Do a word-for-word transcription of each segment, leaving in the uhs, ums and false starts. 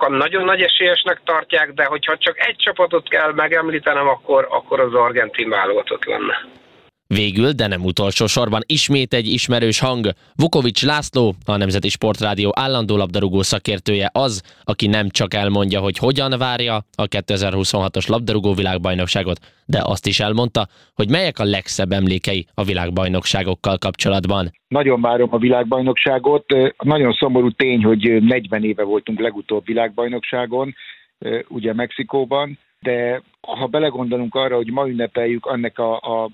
sokan nagyon nagy esélyesnek tartják, de hogyha csak egy csapatot kell megemlítenem, akkor, akkor az argentin válogatott lenne. Végül, de nem utolsó sorban ismét egy ismerős hang. Vukovics László, a Nemzeti Sportrádió állandó labdarúgó szakértője az, aki nem csak elmondja, hogy hogyan várja a kétezer-huszonhatos labdarúgó világbajnokságot, de azt is elmondta, hogy melyek a legszebb emlékei a világbajnokságokkal kapcsolatban. Nagyon várom a világbajnokságot. Nagyon szomorú tény, hogy negyven éve voltunk legutóbb világbajnokságon, ugye Mexikóban, de ha belegondolunk arra, hogy ma ünnepeljük annak a, a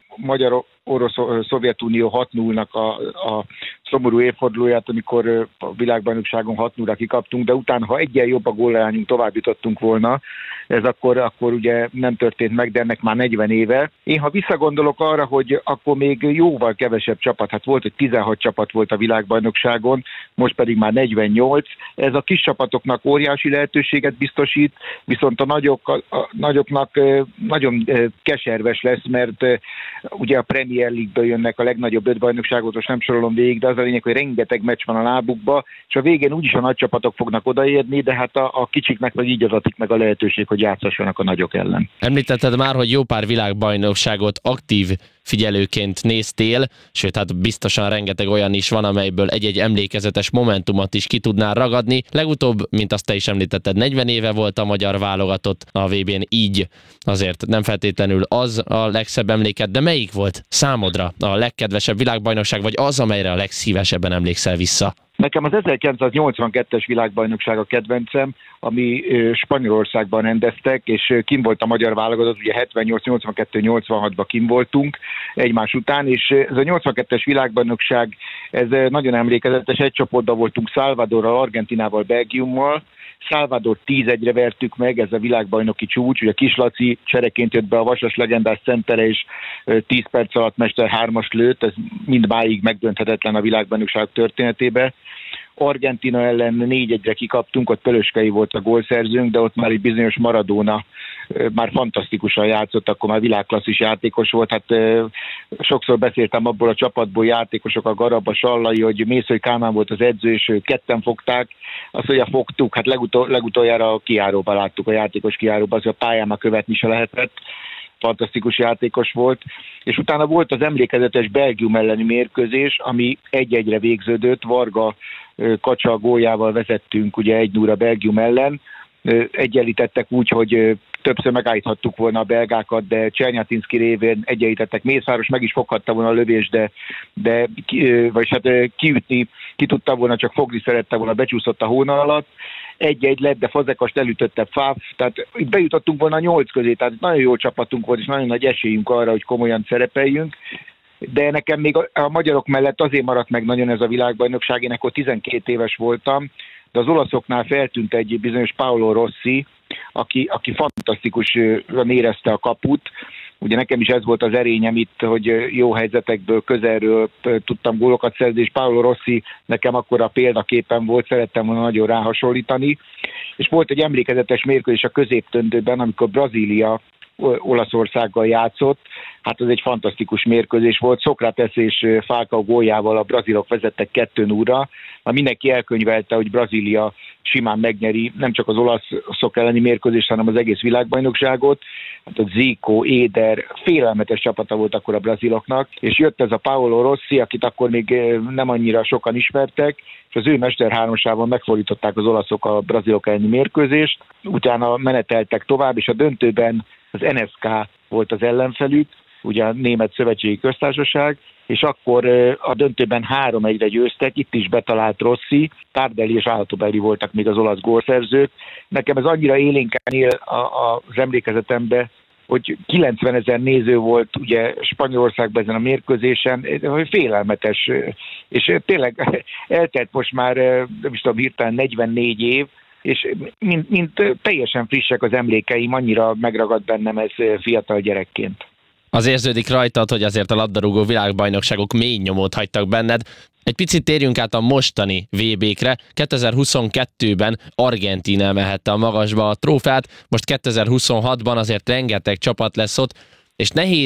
Magyar-Orosz-Szovjetunió hat nullnak a, a szomorú évfordulóját, amikor a világbajnokságon hat nullra kikaptunk, de utána, ha egyen jobb a gólárányunk, tovább jutottunk volna, ez akkor, akkor ugye nem történt meg, de ennek már negyven éve. Én ha visszagondolok arra, hogy akkor még jóval kevesebb csapat, hát volt, hogy tizenhat csapat volt a világbajnokságon, most pedig már negyvennyolc, ez a kis csapatoknak óriási lehetőséget biztosít, viszont a, nagyok, a nagyoknak nagyon keserves lesz, mert ugye a Premier League-ből jönnek a legnagyobb öt bajnokságot, most nem sorolom végig, de az a lényeg, hogy rengeteg meccs van a lábukba, és a végén úgyis a nagy csapatok fognak odaérni, de hát a, a kicsiknek meg így adatik meg a lehetőség, hogy játszassanak a nagyok ellen. Említetted már, hogy jó pár világbajnokságot aktív figyelőként néztél, sőt, hát biztosan rengeteg olyan is van, amelyből egy-egy emlékezetes momentumot is ki tudnál ragadni. Legutóbb, mint azt te is említetted, negyven éve volt a magyar válogatott a vé bén, így azért nem feltétlenül az a legszebb emléked, de melyik volt számodra a legkedvesebb világbajnokság, vagy az, amelyre a legszívesebben emlékszel vissza? Nekem az ezerkilencszáznyolcvankettes világbajnokság a kedvencem, ami Spanyolországban rendeztek, és kim volt a magyar válogatott, ugye hetvennyolc, nyolcvankettő, nyolcvanhatban kim voltunk egymás után, és ez a nyolcvankettes világbajnokság, ez nagyon emlékezetes, egy csoportban voltunk Salvadorral, Argentinával, Belgiummal, Salvador tíz egyre vertük meg, ez a világbajnoki csúcs, ugye Kis Laci csereként jött be a Vasas legendás centere, és tíz perc alatt Mester hármas lőtt, ez mindmáig megdönthetetlen a világbajnokság történetében. Argentina ellen négy egyre kikaptunk, ott Pölöskei volt a gólszerzőnk, de ott már egy bizonyos Maradona már fantasztikusan játszott, akkor már világklasszis játékos volt. Hát sokszor beszéltem abból a csapatból játékosok, a Garab, Sallai, hogy Mészöly Kálmán volt az edző, és ketten fogták. Azt mondja, fogtuk, hát legutol, legutoljára a kijáróban láttuk, a játékos kijáróban, az a pályán már követni se lehetett. Fantasztikus játékos volt, és utána volt az emlékezetes Belgium elleni mérkőzés, ami egy-egyre végződött, Varga Kacsa góljával vezettünk ugye egy nulla Belgium ellen, egyenlítettek úgy, hogy többször megállíthattuk volna a belgákat, de Csernyátinszki révén egyenlítettek. Mészáros meg is foghatta volna a lövést, de, de vagyis hát kiütni, ki tudta volna, csak fogni szerette volna, becsúszott a hóna alatt. Egy-egy lett, de Fazekast elütötte Fáv, tehát itt bejutottunk volna a nyolc közé, tehát nagyon jó csapatunk volt, és nagyon nagy esélyünk arra, hogy komolyan szerepeljünk. De nekem még a, a magyarok mellett azért maradt meg nagyon ez a világbajnokság, én akkor tizenkét éves voltam, de az olaszoknál feltűnt egy bizonyos Paolo Rossi, aki, aki fantasztikusan érezte a kaput. Ugye nekem is ez volt az erényem itt, hogy jó helyzetekből, közelről tudtam gólokat szerzni, és Paolo Rossi nekem akkor a példaképen volt, szerettem volna nagyon ráhasonlítani. És volt egy emlékezetes mérkőzés a középtöndőben, amikor Brazília Olaszországgal játszott, hát ez egy fantasztikus mérkőzés volt, Sokrates és Falcao góljával a brazilok vezettek kettő nullra, már mindenki elkönyvelte, hogy Brazília simán megnyeri nem csak az olaszok elleni mérkőzést, hanem az egész világbajnokságot. Hát a Zico, Éder, félelmetes csapata volt akkor a braziloknak, és jött ez a Paolo Rossi, akit akkor még nem annyira sokan ismertek, és az ő mester hármasával megfordították az olaszok a brazilok elleni mérkőzést, utána meneteltek tovább, és a döntőben az en es ká volt az ellenfelük, ugye a Német Szövetségi Köztársaság, és akkor a döntőben három egyre győztek, itt is betalált Rossi, Tardelli és Altobelli voltak még az olasz gólszerzők. Nekem ez annyira élénken él az emlékezetembe, hogy kilencvenezer néző volt ugye Spanyolországban ezen a mérkőzésen, félelmetes, és tényleg eltelt most már, nem is tudom, hirtelen negyvennégy év, és mint, mint teljesen frissek az emlékeim, annyira megragad bennem ez fiatal gyerekként. Az érződik rajtad, hogy azért a labdarúgó világbajnokságok mély nyomot hagytak benned. Egy picit térjünk át a mostani vé békre. kétezer-huszonkettőben Argentína emelhette a magasba a trófeát, most kétezer-huszonhatban azért rengeteg csapat lesz ott, és nehéz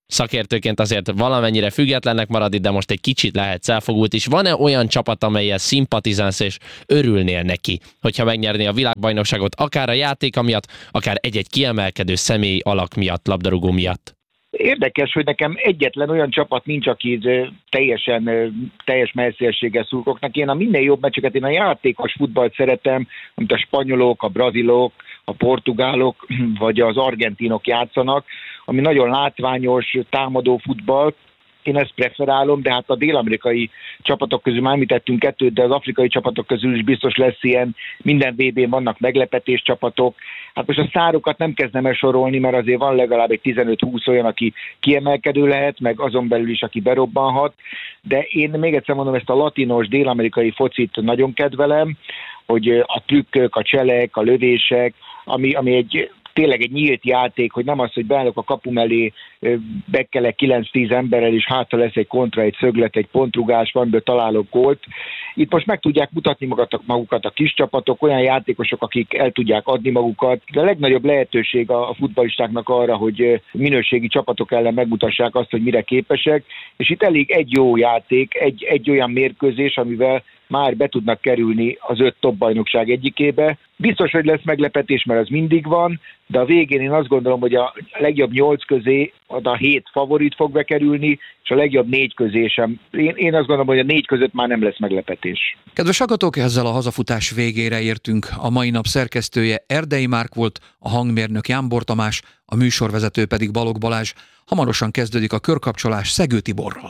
szakértőként azért valamennyire függetlennek maradni, de most egy kicsit lehetsz elfogult is. Van-e olyan csapat, amelyel szimpatizálsz és örülnél neki, hogyha megnyerné a világbajnokságot, akár a játéka miatt, akár egy-egy kiemelkedő személy alak miatt, labdarúgó miatt? Érdekes, hogy nekem egyetlen olyan csapat nincs, akit teljesen, teljes messzélséggel szurkolok. Én a minél jobb meccseket, én a játékos futballt szeretem, mint a spanyolok, a brazilok, a portugálok, vagy az argentinok játszanak, ami nagyon látványos, támadó futball. Én ezt preferálom, de hát a dél-amerikai csapatok közül már említettünk kettőt, de az afrikai csapatok közül is biztos lesz ilyen. Minden vé bén vannak meglepetés csapatok. Hát most a szárokat nem kezdem el sorolni, mert azért van legalább egy tizenöt-húsz olyan, aki kiemelkedő lehet, meg azon belül is, aki berobbanhat. De én még egyszer mondom, ezt a latinos, dél-amerikai focit nagyon kedvelem, hogy a trükkök, a cselek, a lövések, ami, ami egy tényleg egy nyílt játék, hogy nem az, hogy beállok a kapu mellé, bekkelek kilenc-tíz emberrel, és hátra lesz egy kontra, egy szöglet, egy pontrugás, van, találok gólt. Itt most meg tudják mutatni magukat a kis csapatok, olyan játékosok, akik el tudják adni magukat. De a legnagyobb lehetőség a futballistáknak arra, hogy minőségi csapatok ellen megmutassák azt, hogy mire képesek, és itt elég egy jó játék, egy, egy olyan mérkőzés, amivel már be tudnak kerülni az öt top bajnokság egyikébe. Biztos, hogy lesz meglepetés, mert az mindig van, de a végén én azt gondolom, hogy a legjobb nyolc közé a hét favorit fog bekerülni, és a legjobb négy közé sem. Én, én azt gondolom, hogy a négy között már nem lesz meglepetés. Kedves hallgatók, ezzel a hazafutás végére értünk. A mai nap szerkesztője Erdei Márk volt, a hangmérnök Jánbor Tamás, a műsorvezető pedig Balogh Balázs. Hamarosan kezdődik a körkapcsolás Szegő Tiborral.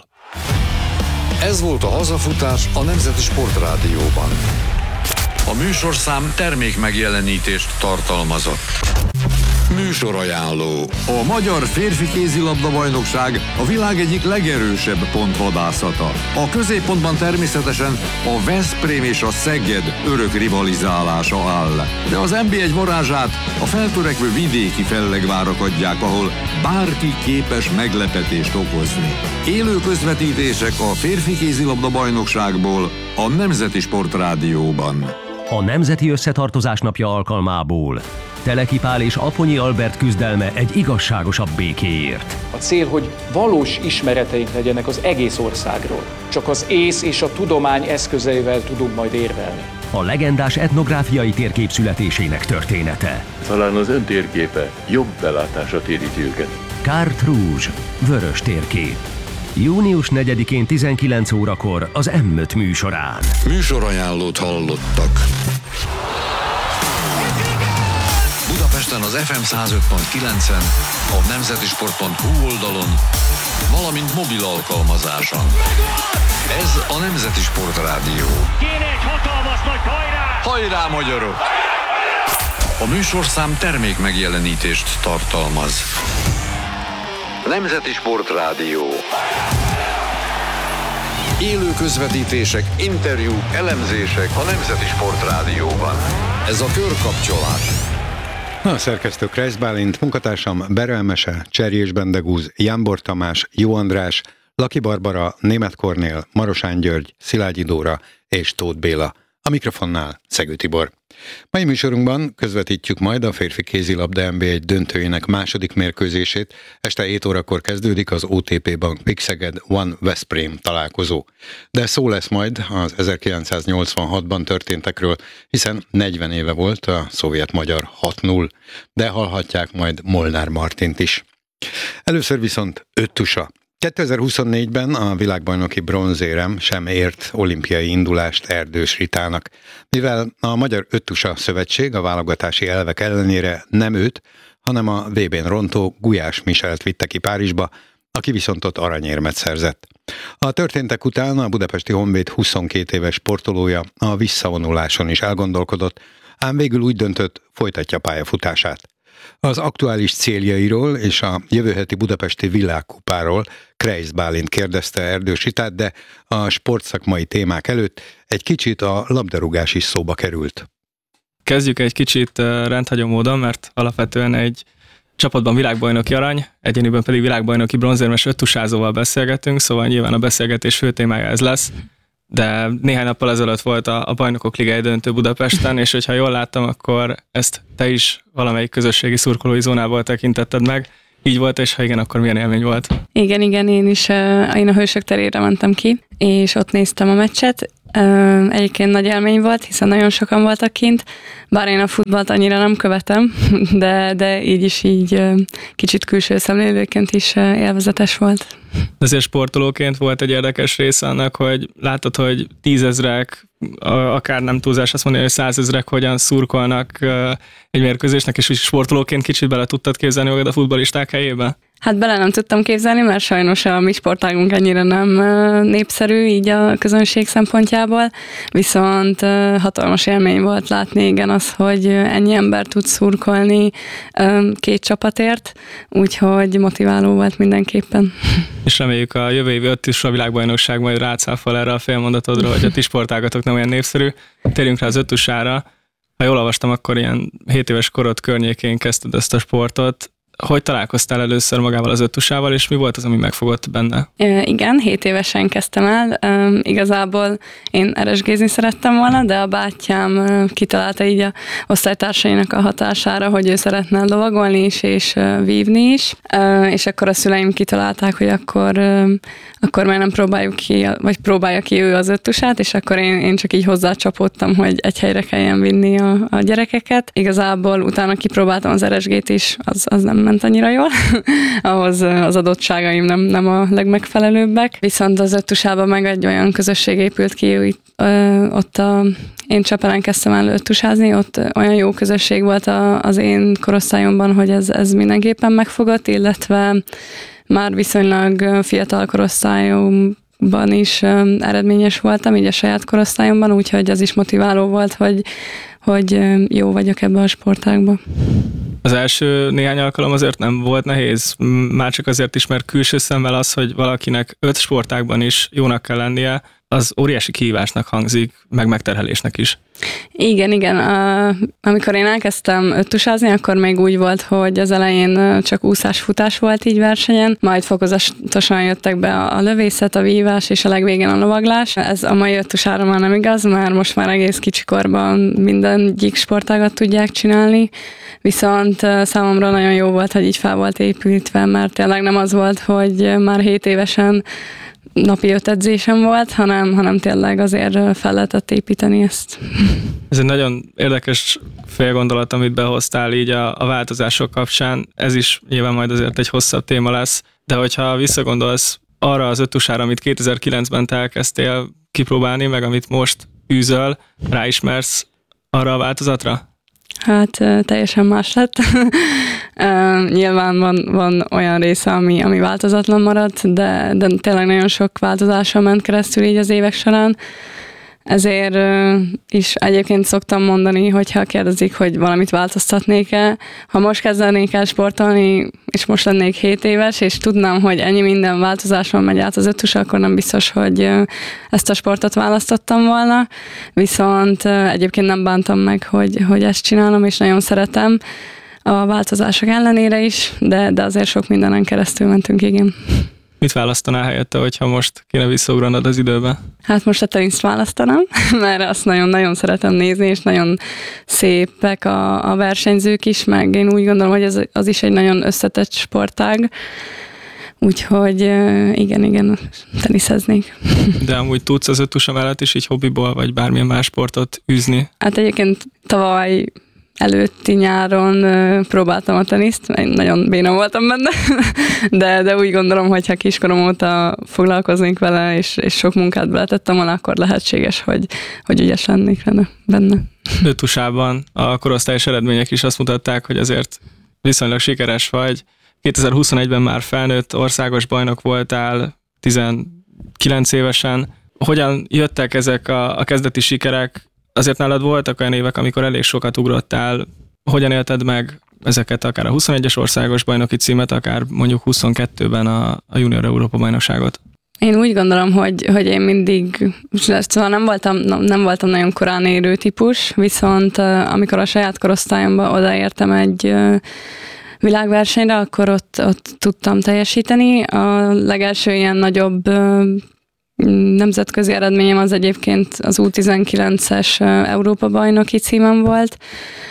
Ez volt a hazafutás a Nemzeti Sportrádióban. A műsorszám termék megjelenítést tartalmazott. Műsorajánló. A Magyar Férfi Kézilabda Bajnokság a világ egyik legerősebb pontvadászata. A középpontban természetesen a Veszprém és a Szeged örök rivalizálása áll. De az en bé egy varázsát a feltörekvő vidéki fellegvárak adják, ahol bárki képes meglepetést okozni. Élő közvetítések a Férfi Kézilabda Bajnokságból a Nemzeti Sportrádióban. A Nemzeti Összetartozás napja alkalmából Teleki Pál és Aponyi Albert küzdelme egy igazságosabb békéért. A cél, hogy valós ismereteink legyenek az egész országról. Csak az ész és a tudomány eszközeivel tudunk majd érvelni. A legendás etnográfiai térkép születésének története. Talán az ön térképe jobb belátása téríti őket. Carte Rouge, vörös térkép. június negyedikén tizenkilenc órakor az em öt műsorán. Műsorajánlót hallottak. Budapesten az ef em száz öt pont kilencen, a nemzetisport pont hu oldalon, valamint mobil alkalmazáson. Ez a Nemzeti Sportrádió. Kéne egy hatalmas nagy hajrá! Hajrá, magyarok! A műsorszám termék megjelenítést tartalmaz. Nemzeti Sportrádió. Élő közvetítések, interjúk, elemzések a Nemzeti Sportrádióban. Ez a körkapcsolás. A szerkesztő Kreisz Bálint, munkatársam Berel Mese, Cserjés Bendegúz, Jánbor Tamás, Jó András, Laki Barbara, Németh Kornél, Marosán György, Szilágyi Dóra és Tóth Béla. A mikrofonnál Szegő Tibor. Mai műsorunkban közvetítjük majd a férfi kézilabda en bé egy döntőjének második mérkőzését. Este hét órakor kezdődik az o té pé Bank Pixeged One Veszprém találkozó. De szó lesz majd az ezerkilencszáznyolcvanhatban történtekről, hiszen negyven éve volt a szovjet-magyar hat null, de hallhatják majd Molnár Martint is. Először viszont öttusa. kétezer-huszonnégyben a világbajnoki bronzérem sem ért olimpiai indulást Erdős Ritának, mivel a Magyar Öttusa Szövetség a válogatási elvek ellenére nem őt, hanem a vé bén rontó Gulyás Michelt vitte ki Párizsba, aki viszont ott aranyérmet szerzett. A történtek után a budapesti Honvéd huszonkét éves sportolója a visszavonuláson is elgondolkodott, ám végül úgy döntött, folytatja pályafutását. Az aktuális céljairól és a jövő heti budapesti világkupáról Kreisz Bálint kérdezte Erdős Ritát, de a sportszakmai témák előtt egy kicsit a labdarúgás is szóba került. Kezdjük egy kicsit rendhagyó módon, mert alapvetően egy csapatban világbajnoki arany, egyéniben pedig világbajnoki bronzérmes öttusázóval beszélgetünk, szóval nyilván a beszélgetés fő témája ez lesz, de néhány nappal ezelőtt volt a, a Bajnokok Ligája döntő Budapesten, és hogyha jól láttam, akkor ezt te is valamelyik közösségi szurkolói zónából tekintetted meg, így volt, és ha igen, akkor milyen élmény volt? Igen, igen, én is én a Hősök terére mentem ki, és ott néztem a meccset. Egyébként nagy élmény volt, hiszen nagyon sokan voltak kint, bár én a futballt annyira nem követem, de, de így is így kicsit külső szemlélőként is élvezetes volt. Ezért sportolóként volt egy érdekes része annak, hogy látod, hogy tízezrek, akár nem túlzás azt mondani, hogy százezrek hogyan szurkolnak egy mérkőzésnek, és sportolóként kicsit bele tudtad képzelni magad a futballisták helyébe? Hát bele nem tudtam képzelni, mert sajnos a mi sportágunk ennyire nem népszerű így a közönség szempontjából, viszont hatalmas élmény volt látni, igen, az, hogy ennyi ember tud szurkolni két csapatért, úgyhogy motiváló volt mindenképpen. És reméljük a jövő évi öttusa világbajnokság majd rácáfol erre a félmondatodra, hogy a ti sportágatok nem olyan népszerű. Térjünk rá az öttusára. Ha jól olvastam, akkor ilyen hét éves korod környékén kezdted ezt a sportot. Hogy találkoztál először magával az öttusával, és mi volt az, ami megfogott benne? E, igen, hét évesen kezdtem el. E, igazából én eresgézni szerettem volna, de a bátyám e, kitalálta így a osztálytársainak a hatására, hogy ő szeretne lovagolni is, és e, vívni is. E, és akkor a szüleim kitalálták, hogy akkor, e, akkor már nem próbáljuk ki, vagy próbálja ki ő az öttusát, és akkor én, én csak így hozzácsapódtam, hogy egy helyre kelljen vinni a, a gyerekeket. Igazából utána kipróbáltam az eresgét is, az, az nem ment annyira jól, ahhoz az adottságaim nem, nem a legmegfelelőbbek. Viszont az öttusában meg egy olyan közösség épült ki, hogy ö, ott a, én Csepelen kezdtem el öttusázni, ott olyan jó közösség volt a, az én korosztályomban, hogy ez, ez mindenképpen megfogott, illetve már viszonylag fiatal korosztályomban is ö, eredményes voltam, így a saját korosztályomban, úgyhogy az is motiváló volt, hogy, hogy jó vagyok ebbe a sportágba. Az első néhány alkalom azért nem volt nehéz, már csak azért is, mert külső szemmel az, hogy valakinek öt sportágban is jónak kell lennie, az óriási kihívásnak hangzik, meg megterhelésnek is. Igen, igen. A, amikor én elkezdtem öttusázni, akkor még úgy volt, hogy az elején csak úszás-futás volt így versenyen, majd fokozatosan jöttek be a lövészet, a vívás és a legvégén a lovaglás. Ez a mai öttusára már nem igaz, már most már egész kicsikorban mindegyik sportágat tudják csinálni, viszont számomra nagyon jó volt, hogy így fel volt építve, mert tényleg nem az volt, hogy már hét évesen napi öt edzésem volt, hanem, hanem tényleg azért fel lehetett építeni ezt. Ez egy nagyon érdekes félgondolat, amit behoztál így a, a változások kapcsán. Ez is nyilván majd azért egy hosszabb téma lesz, de hogyha visszagondolsz arra az öttusára, amit kétezer-kilencben te elkezdtél kipróbálni, meg amit most űzöl, ráismersz arra a változatra? Hát teljesen más lett. Nyilván van, van olyan része, ami, ami változatlan maradt, de, de tényleg nagyon sok változással ment keresztül így az évek során. Ezért is egyébként szoktam mondani, hogyha kérdezik, hogy valamit változtatnék-e, ha most kezdenék el sportolni, és most lennék hét éves, és tudnám, hogy ennyi minden változáson megy át az öttus, akkor nem biztos, hogy ezt a sportot választottam volna. Viszont egyébként nem bántam meg, hogy, hogy ezt csinálom, és nagyon szeretem a változások ellenére is, de, de azért sok mindenen keresztül mentünk, igen. Mit választanál helyette, hogyha most kéne visszaugranod az időbe? Hát most a teniszt választanám, mert azt nagyon-nagyon szeretem nézni, és nagyon szépek a, a versenyzők is, meg én úgy gondolom, hogy ez, az is egy nagyon összetett sportág, úgyhogy igen, igen, teniszeznék. De amúgy tudsz az öttusa mellett is így hobbiból, vagy bármilyen más sportot űzni? Hát egyébként tavaly előtti nyáron próbáltam a teniszt, nagyon béna voltam benne, de, de úgy gondolom, hogy ha kiskorom óta foglalkoznék vele, és, és sok munkát beletettem volna, akkor lehetséges, hogy, hogy ügyes lennék benne. Öttusában a korosztályos eredmények is azt mutatták, hogy azért viszonylag sikeres vagy. kétezer-huszonegyben már felnőtt országos bajnok voltál, tizenkilenc évesen. Hogyan jöttek ezek a, a kezdeti sikerek? Azért nálad voltak olyan évek, amikor elég sokat ugrottál. Hogyan élted meg ezeket, akár a huszonegyes országos bajnoki címet, akár mondjuk huszonkettőben a, a Junior Európa bajnokságot? Én úgy gondolom, hogy, hogy én mindig, szóval nem voltam, nem voltam nagyon korán érő típus, viszont amikor a saját korosztályomba odaértem egy világversenyre, akkor ott, ott tudtam teljesíteni. A legelső ilyen nagyobb nemzetközi eredményem az egyébként az U tizenkilences Európa-bajnoki címem volt,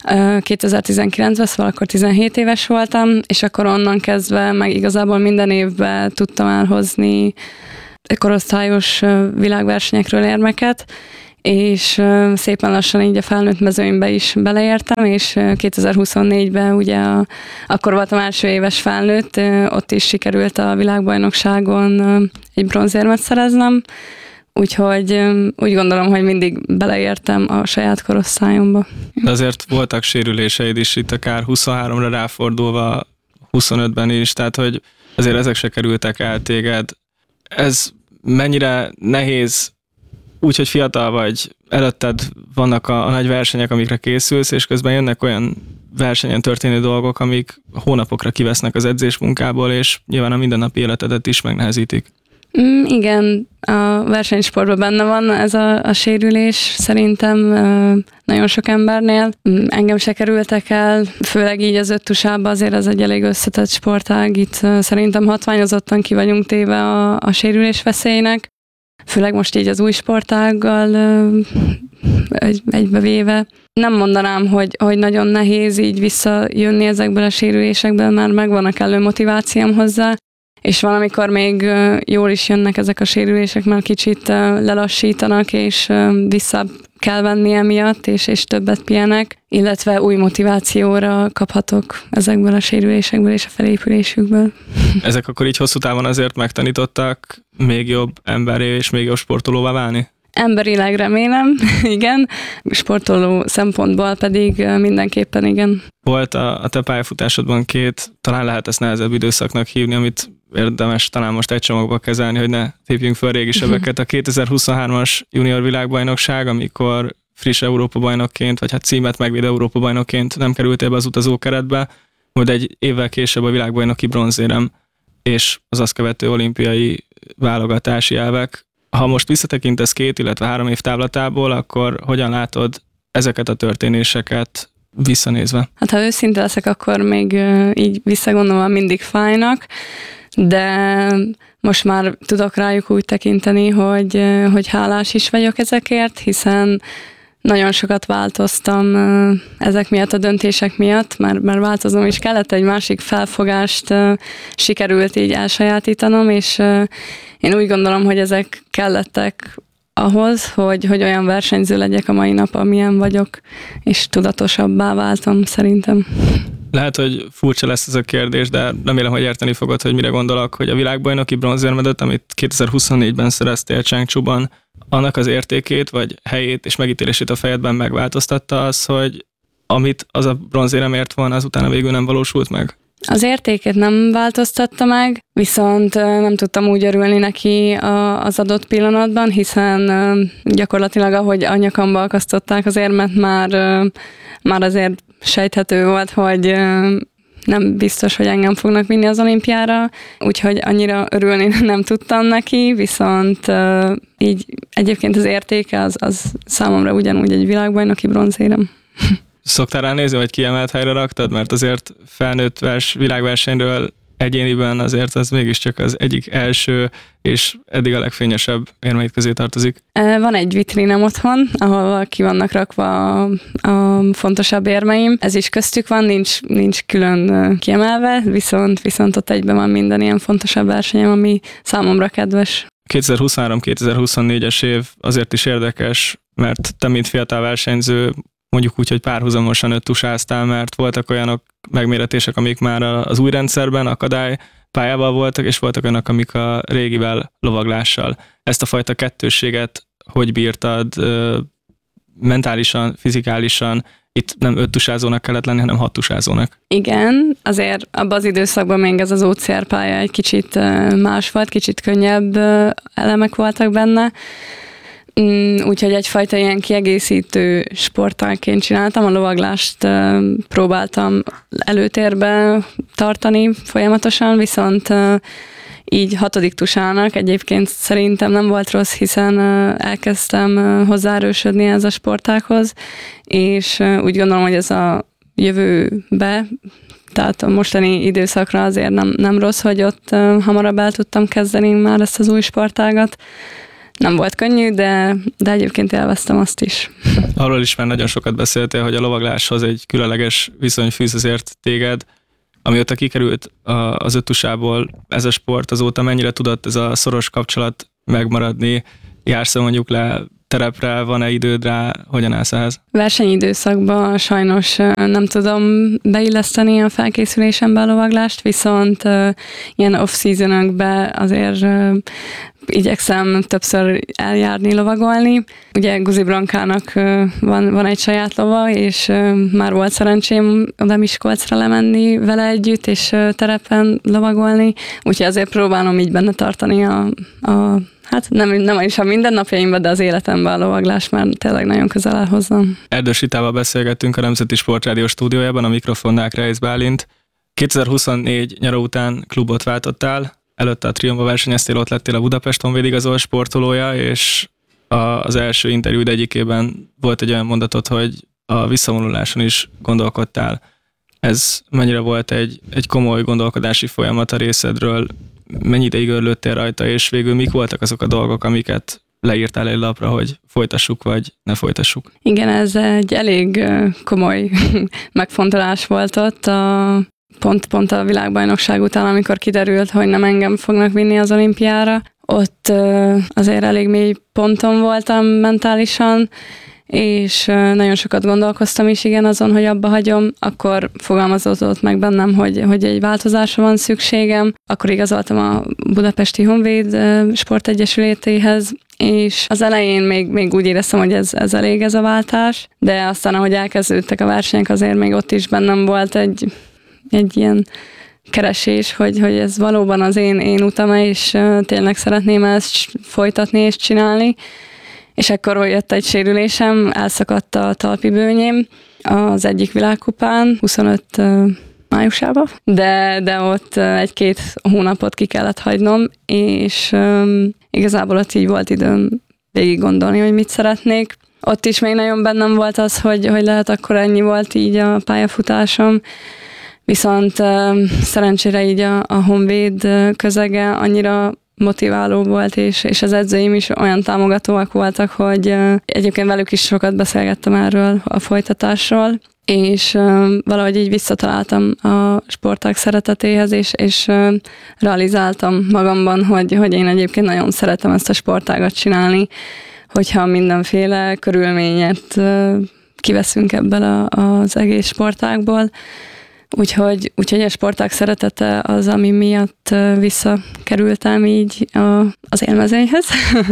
kétezer-tizenkilencben, szóval akkor tizenhét éves voltam, és akkor onnan kezdve meg igazából minden évben tudtam elhozni korosztályos világversenyekről érmeket, és szépen lassan így a felnőtt mezőnybe is beleértem, és kétezer-huszonnégyben ugye a, akkor voltam első éves felnőtt, ott is sikerült a világbajnokságon egy bronzérmet szereznem, úgyhogy úgy gondolom, hogy mindig beleértem a saját korosztályomba. De azért voltak sérüléseid is itt akár huszonháromra ráfordulva, huszonötben is, tehát hogy azért ezek se kerültek el téged. Ez mennyire nehéz, úgyhogy fiatal vagy, előtted vannak a, a nagy versenyek, amikre készülsz, és közben jönnek olyan versenyen történő dolgok, amik hónapokra kivesznek az edzésmunkából, és nyilván a mindennapi életedet is megnehezítik. Mm, igen, a versenysportban benne van ez a, a sérülés, szerintem nagyon sok embernél. Engem se kerültek el, főleg így az öttusában azért ez egy elég összetett sportág, itt szerintem hatványozottan ki vagyunk téve a, a sérülés veszélynek, főleg most így az új sportággal egy, egybevéve. Nem mondanám, hogy, hogy nagyon nehéz így visszajönni ezekből a sérülésekből, mert megvan a kellő motivációm hozzá, és valamikor még jól is jönnek ezek a sérülések, mert kicsit lelassítanak, és vissza kell venni emiatt, és, és többet pihenek, illetve új motivációra kaphatok ezekből a sérülésekből és a felépülésükből. Ezek akkor így hosszú távon azért megtanítottak még jobb emberé és még jobb sportolóvá válni? Emberileg remélem, igen. Sportoló szempontból pedig mindenképpen igen. Volt a, a te pályafutásodban két, talán lehet ezt nehezebb időszaknak hívni, amit érdemes talán most egy csomagba kezelni, hogy ne tépjünk föl régi sebeket. A kétezer-huszonhármas junior világbajnokság, amikor friss Európa-bajnokként, vagy hát címet megvédő Európa-bajnokként nem kerültél be az utazókeretbe, majd egy évvel később a világbajnoki bronzérem és az azt követő olimpiai válogatási elvek. Ha most visszatekintesz két, illetve három év távlatából, akkor hogyan látod ezeket a történéseket visszanézve? Hát ha őszinte leszek, akkor még így visszagondolva mindig fájnak, de most már tudok rájuk úgy tekinteni, hogy, hogy hálás is vagyok ezekért, hiszen nagyon sokat változtam ezek miatt, a döntések miatt, mert, mert változnom is kellett, egy másik felfogást sikerült így elsajátítanom, és én úgy gondolom, hogy ezek kellettek ahhoz, hogy, hogy olyan versenyző legyek a mai nap, amilyen vagyok, és tudatosabbá váltam szerintem. Lehet, hogy furcsa lesz ez a kérdés, de remélem, hogy érteni fogod, hogy mire gondolok, hogy a világbajnoki bronzérmedet, amit kétezer-huszonnégyben szereztél Changchuban, annak az értékét, vagy helyét és megítélését a fejedben megváltoztatta az, hogy amit az a bronzéremért van, az utána végül nem valósult meg? Az értékét nem változtatta meg, viszont nem tudtam úgy örülni neki az adott pillanatban, hiszen gyakorlatilag ahogy a nyakamba akasztották az érmet, már, már azért sejthető volt, hogy nem biztos, hogy engem fognak vinni az olimpiára, úgyhogy annyira örülni nem tudtam neki, viszont így egyébként az értéke az, az számomra ugyanúgy egy világbajnoki bronzérem. Szoktál ránézni, vagy kiemelt helyre raktad? Mert azért felnőtt vers, világversenyről egyéniben azért az mégiscsak az egyik első, és eddig a legfényesebb érmeid közé tartozik. Van egy vitrinem otthon, ahol ki vannak rakva a, a fontosabb érmeim. Ez is köztük van, nincs, nincs külön kiemelve, viszont, viszont ott egyben van minden ilyen fontosabb versenyem, ami számomra kedves. kétezer-huszonhárom kétezer-huszonnégyes év azért is érdekes, mert te, mint fiatal versenyző, mondjuk úgy, hogy párhuzamosan öttusáztál, mert voltak olyanok megméretések, amik már az új rendszerben akadály pályával voltak, és voltak olyanok, amik a régivel lovaglással. Ezt a fajta kettősséget hogy bírtad mentálisan, fizikálisan? Itt nem öttusázónak kellett lenni, hanem hattusázónak. Igen, azért abban az időszakban még ez az o cé er pálya egy kicsit más volt, kicsit könnyebb elemek voltak benne. Úgyhogy egyfajta ilyen kiegészítő sportágként csináltam, a lovaglást próbáltam előtérbe tartani folyamatosan, viszont így hatodik tusának egyébként szerintem nem volt rossz, hiszen elkezdtem hozzáerősödni ez a sportághoz, és úgy gondolom, hogy ez a jövőbe, tehát a mostani időszakra azért nem, nem rossz, hogy ott hamarabb el tudtam kezdeni már ezt az új sportágat. nem volt könnyű, de, de egyébként élveztem azt is. Arról is már nagyon sokat beszéltél, hogy a lovagláshoz egy különleges viszony fűz azért téged. Amióta kikerült az öttusából ez a sport, azóta mennyire tudott ez a szoros kapcsolat megmaradni? Jársz mondjuk le terepre, van-e időd rá, hogyan állsz ehhez? Versenyidőszakban sajnos nem tudom beilleszteni a felkészülésembe a lovaglást, viszont ilyen off-seasonokban azért igyekszem többször eljárni, lovagolni. Ugye Guzi Brankának van, van egy saját lova, és már volt szerencsém oda Miskolcra lemenni vele együtt, és terepen lovagolni, úgyhogy azért próbálom így benne tartani a, a hát nem, nem is a mindennapjaimban, de az életemben a lovaglás már tényleg nagyon közel áll hozzám. Erdős Ritával beszélgettünk a Nemzeti Sportrádió stúdiójában, a mikrofonnál Kreis Bálint. kétezer-huszonnégy nyara után klubot váltottál, előtte a Triumfa versenyeztél, ott lettél a Budapest Honvéd igazol sportolója, és a, az első interjúd egyikében volt egy olyan mondatod, hogy a visszavonuláson is gondolkodtál. Ez mennyire volt egy, egy komoly gondolkodási folyamat a részedről, mennyi ideig örlődtél rajta, és végül mik voltak azok a dolgok, amiket leírtál egy lapra, hogy folytassuk, vagy ne folytassuk? Igen, ez egy elég komoly megfontolás volt ott, a, pont, pont a világbajnokság után, amikor kiderült, hogy nem engem fognak vinni az olimpiára. Ott azért elég mély ponton voltam mentálisan, és nagyon sokat gondolkoztam is igen azon, hogy abba hagyom, akkor fogalmazódott meg bennem, hogy, hogy egy változásra van szükségem, akkor igazoltam a Budapesti Honvéd Sportegyesületéhez, és az elején még, még úgy éreztem, hogy ez, ez elég ez a váltás, de aztán, ahogy elkezdődtek a versenyek, azért még ott is bennem volt egy, egy ilyen keresés, hogy, hogy ez valóban az én, én utam, és tényleg szeretném ezt folytatni és csinálni. És akkor jött egy sérülésem, elszakadt a talpi bőnyém az egyik világkupán, huszonöt májusában, de, de ott egy-két hónapot ki kellett hagynom, és um, igazából ott így volt időm végig gondolni, hogy mit szeretnék. Ott is még nagyon bennem volt az, hogy, hogy lehet akkor ennyi volt így a pályafutásom, viszont um, szerencsére így a, a Honvéd közege annyira motiváló volt, és, és az edzőim is olyan támogatóak voltak, hogy uh, egyébként velük is sokat beszélgettem erről a folytatásról, és uh, valahogy így visszataláltam a sportág szeretetéhez, és, és uh, realizáltam magamban, hogy, hogy én egyébként nagyon szeretem ezt a sportágat csinálni, hogyha mindenféle körülményet uh, kiveszünk ebből a, az egész sportágból. Úgyhogy, úgyhogy a sportág szeretete az, ami miatt visszakerültem így a, az élmezőnyhez.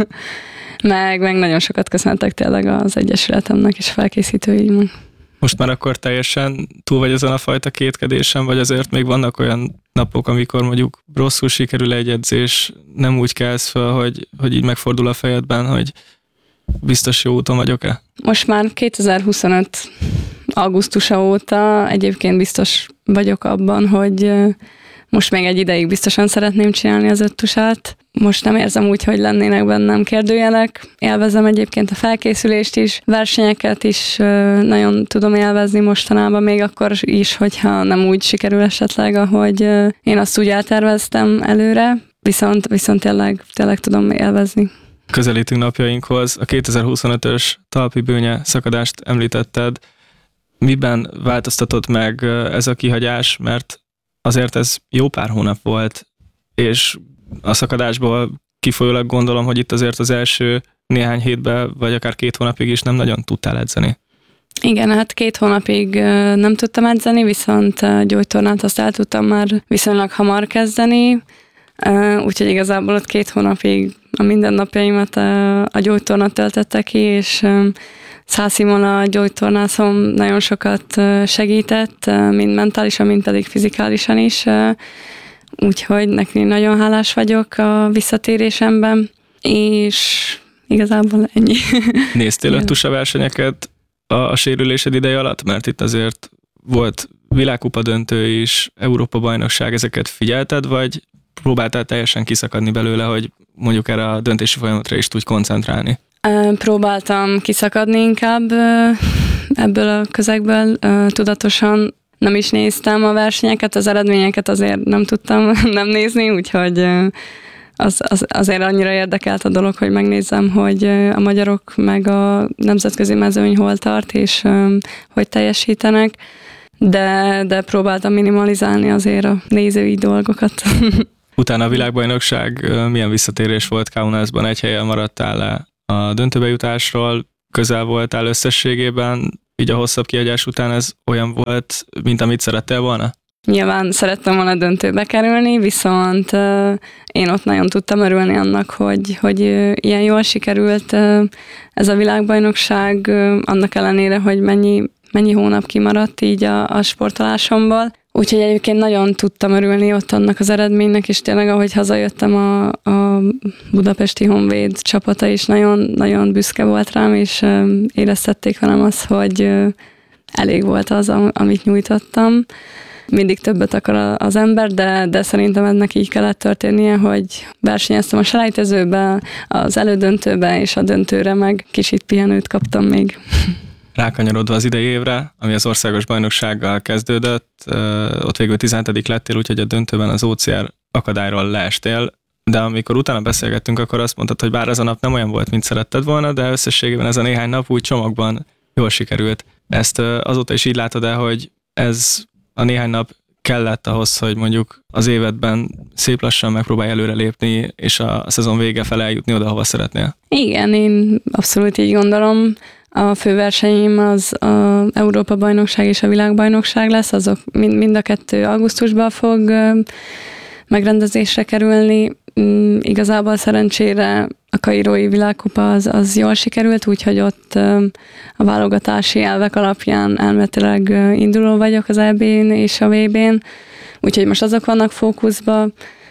meg, meg nagyon sokat köszönhetek tényleg az Egyesületemnek és felkészítőimnek. Most már akkor teljesen túl vagy ezen a fajta kétkedésen, vagy azért még vannak olyan napok, amikor mondjuk rosszul sikerül egy edzés, nem úgy kelsz fel, hogy, hogy így megfordul a fejedben, hogy biztos jó úton vagyok-e? Most már kétezer-huszonöt augusztusa óta egyébként biztos vagyok abban, hogy most még egy ideig biztosan szeretném csinálni az öttusát. Most nem érzem úgy, hogy lennének bennem kérdőjelek. Élvezem egyébként a felkészülést is, versenyeket is nagyon tudom élvezni mostanában, még akkor is, hogyha nem úgy sikerül esetleg, ahogy én azt úgy elterveztem előre, viszont, viszont tényleg, tényleg tudom élvezni. Közelítünk napjainkhoz. A kétezer-huszonötös talpi bőnye szakadást említetted. Miben változtatott meg ez a kihagyás, mert azért ez jó pár hónap volt, és a szakadásból kifolyólag gondolom, hogy itt azért az első néhány hétben, vagy akár két hónapig is nem nagyon tudtál edzeni. Igen, hát két hónapig nem tudtam edzeni, viszont gyógytornát azt el tudtam már viszonylag hamar kezdeni, úgyhogy igazából ott két hónapig a mindennapjaimat a gyógytornát töltötte ki, és Szász Simona gyógytornászom nagyon sokat segített, mind mentálisan, mind pedig fizikálisan is, úgyhogy neki nagyon hálás vagyok a visszatérésemben, és igazából ennyi. Néztél öttusa versenyeket a, a sérülésed ideje alatt? Mert itt azért volt világkupa döntő is, Európa-bajnokság, ezeket figyelted, vagy próbáltál teljesen kiszakadni belőle, hogy mondjuk erre a döntési folyamatra is tudj koncentrálni? Próbáltam kiszakadni inkább ebből a közegből, tudatosan nem is néztem a versenyeket, az eredményeket azért nem tudtam nem nézni, úgyhogy az, az, azért annyira érdekelt a dolog, hogy megnézzem, hogy a magyarok meg a nemzetközi mezőny hol tart, és um, hogy teljesítenek, de, de próbáltam minimalizálni azért a nézői dolgokat. Utána a világbajnokság milyen visszatérés volt Kaunasban? Egy helyen maradtál le a döntőbe jutásról, közel voltál összességében, így a hosszabb kihagyás után ez olyan volt, mint amit szerettél volna? Nyilván szerettem volna döntőbe kerülni, viszont uh, én ott nagyon tudtam örülni annak, hogy, hogy uh, ilyen jól sikerült uh, ez a világbajnokság, uh, annak ellenére, hogy mennyi, mennyi hónap kimaradt így a, a sportolásomból. Úgyhogy egyébként nagyon tudtam örülni ott annak az eredménynek, és tényleg ahogy hazajöttem a, a budapesti Honvéd csapata is nagyon, nagyon büszke volt rám, és uh, éreztették velem azt, hogy uh, elég volt az, amit nyújtottam. Mindig többet akar az ember, de, de szerintem ennek így kellett történnie, hogy versenyeztem a selejtezőbe, az elődöntőbe, és a döntőre meg kicsit pihenőt kaptam még. Rákanyarodva az idei évre, ami az országos bajnoksággal kezdődött, ott végül tizenhetedik lettél, úgyhogy a döntőben az o cé er akadályról leestél, de amikor utána beszélgettünk, akkor azt mondtad, hogy bár ez a nap nem olyan volt, mint szeretted volna, de összességében ez a néhány nap úgy csomagban jól sikerült. Ezt azóta is így látod el, hogy ez a néhány nap kellett ahhoz, hogy mondjuk az évedben szép lassan megpróbálj előrelépni, és a szezon vége fele eljutni oda, hova szeretnél? Igen, én abszolút így gondolom. A főversenyim az az Európa-bajnokság és a világbajnokság lesz, azok mind, mind a kettő augusztusban fog megrendezésre kerülni. Igazából szerencsére a kairói világkupa az, az jól sikerült, úgyhogy ott a válogatási elvek alapján elméletileg induló vagyok az é bén és a vé bén, úgyhogy most azok vannak fókuszban.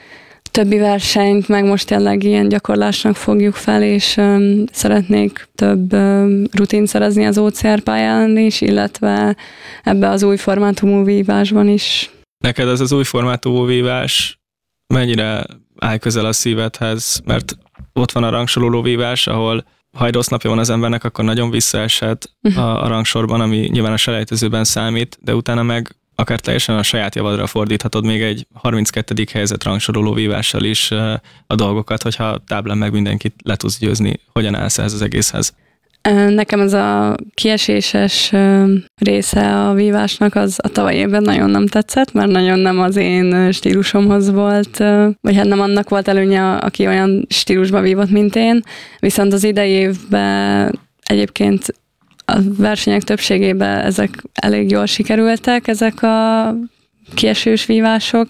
Többi versenyt meg most tényleg ilyen gyakorlásnak fogjuk fel, és um, szeretnék több um, rutint szerezni az o cé er pályán is, illetve ebbe az új formátumú vívásban is. Neked ez az új formátumú vívás mennyire áll közel a szívedhez, mert ott van a rangsoroló vívás, ahol ha egy rossz napja van az embernek, akkor nagyon visszaeshet a, a rangsorban, ami nyilván a selejtezőben számít, de utána meg akár teljesen a saját javadra fordíthatod még egy harminckettedik helyzet rangsoroló vívással is a dolgokat, hogyha táblán meg mindenkit le tudsz győzni. Hogyan állsz ez az egészhez? Nekem ez a kieséses része a vívásnak az a tavalyi évben nagyon nem tetszett, mert nagyon nem az én stílusomhoz volt, vagy hát nem annak volt előnye, aki olyan stílusba vívott, mint én. Viszont az idei évben egyébként a versenyek többségében ezek elég jól sikerültek, ezek a kiesős vívások.